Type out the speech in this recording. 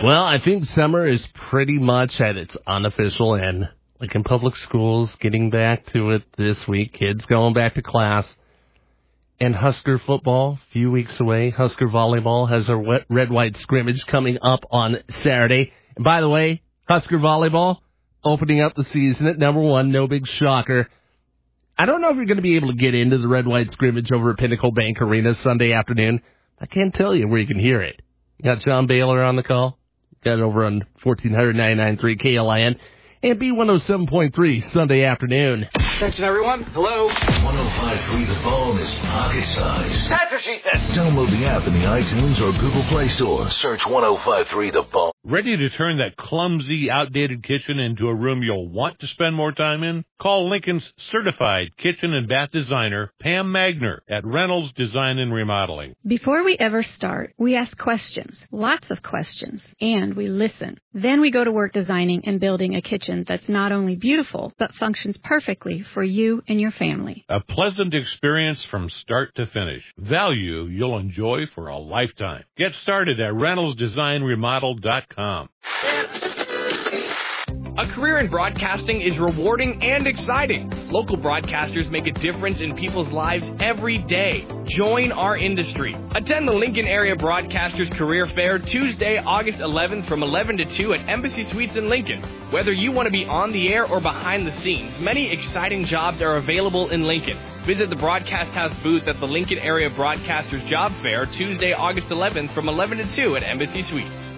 Well, I think summer is pretty much at its unofficial end. Like in public schools, getting back to it this week, kids going back to class. And Husker football, a few weeks away. Husker volleyball has a red-white scrimmage coming up on Saturday. And by the way, Husker volleyball opening up the season at number 1, no big shocker. I don't know if you're going to be able to get into the red-white scrimmage over at Pinnacle Bank Arena Sunday afternoon. I can't tell you where you can hear it. You got John Baylor on the call. Got it over on 1499.3 KLIN. And B107.3 Sunday afternoon. Attention, everyone. Hello. 105.3 The Bone is pocket-sized. That's what she said. Download the app in the iTunes or Google Play Store. Search 105.3 The Bone. Ready to turn that clumsy, outdated kitchen into a room you'll want to spend more time in? Call Lincoln's certified kitchen and bath designer, Pam Magner, at Reynolds Design and Remodeling. Before we ever start, we ask questions, lots of questions, and we listen. Then we go to work designing and building a kitchen that's not only beautiful, but functions perfectly for you and your family. A pleasant experience from start to finish. Value you'll enjoy for a lifetime. Get started at reynoldsdesignremodel.com. A career in broadcasting is rewarding and exciting. Local broadcasters make a difference in people's lives every day. Join our industry. Attend the Lincoln Area Broadcasters Career Fair Tuesday, August 11th from 11 to 2 at Embassy Suites in Lincoln. Whether you want to be on the air or behind the scenes, many exciting jobs are available in Lincoln. Visit the Broadcast House booth at the Lincoln Area Broadcasters Job Fair Tuesday, August 11th from 11 to 2 at Embassy Suites.